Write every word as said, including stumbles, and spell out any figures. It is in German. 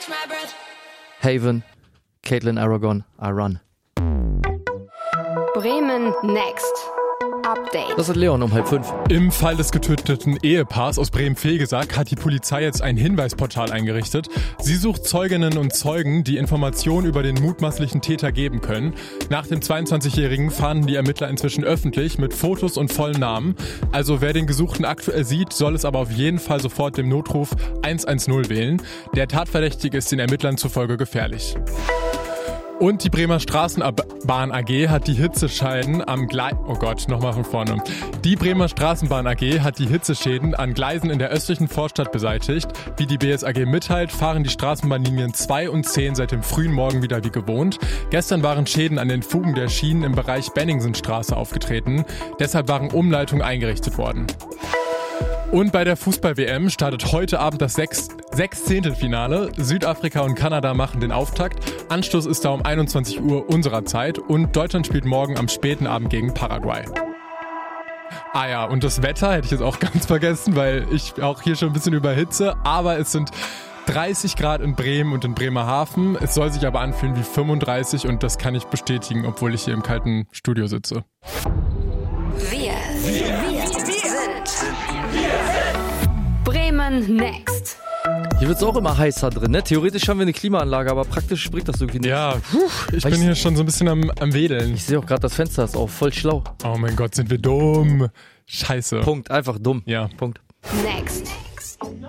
Haven, Caitlin Aragon, I run. Bremen Next. Update. Das ist Leon um halb fünf. Im Fall des getöteten Ehepaars aus Bremen-Vegesack hat die Polizei jetzt ein Hinweisportal eingerichtet. Sie sucht Zeuginnen und Zeugen, die Informationen über den mutmaßlichen Täter geben können. Nach dem zweiundzwanzigjährigen fahnden die Ermittler inzwischen öffentlich mit Fotos und vollen Namen. Also wer den Gesuchten aktuell sieht, soll es aber auf jeden Fall sofort dem Notruf eins eins null wählen. Der Tatverdächtige ist den Ermittlern zufolge gefährlich. Und die Bremer Straßenbahn A G hat die Hitzeschäden am Gle- Oh Gott, nochmal von vorne. Die Bremer Straßenbahn A G hat die Hitzeschäden an Gleisen in der östlichen Vorstadt beseitigt. Wie die B S A G mitteilt, fahren die Straßenbahnlinien zwei und zehn seit dem frühen Morgen wieder wie gewohnt. Gestern waren Schäden an den Fugen der Schienen im Bereich Benningsenstraße aufgetreten. Deshalb waren Umleitungen eingerichtet worden. Und bei der Fußball-W M startet heute Abend das sechs Sechzehntelfinale. Südafrika und Kanada machen den Auftakt. Anstoß ist da um einundzwanzig Uhr unserer Zeit und Deutschland spielt morgen am späten Abend gegen Paraguay. Ah ja, und das Wetter hätte ich jetzt auch ganz vergessen, weil ich auch hier schon ein bisschen überhitze. Aber es sind dreißig Grad in Bremen und in Bremerhaven. Es soll sich aber anfühlen wie fünfunddreißig und das kann ich bestätigen, obwohl ich hier im kalten Studio sitze. Wir, wir, wir sind Bremen Next. Hier wird es auch immer heißer drin, ne? Theoretisch haben wir eine Klimaanlage, aber praktisch bringt das irgendwie nicht. Ja, puh, ich Weil bin ich- hier schon so ein bisschen am, am Wedeln. Ich sehe auch gerade, das Fenster ist auf, voll schlau. Oh mein Gott, sind wir dumm. Scheiße. Punkt, einfach dumm. Ja. Punkt. Next.